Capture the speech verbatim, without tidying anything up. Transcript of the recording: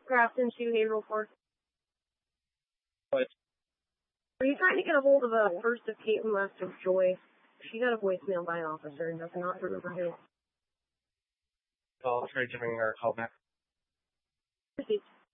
Grafton to Haverhill Park. What? Are you trying to get a hold of a first of Caitlin left of Joy? She got a voicemail by an officer and does not remember who. I'll try giving her a call back. Received.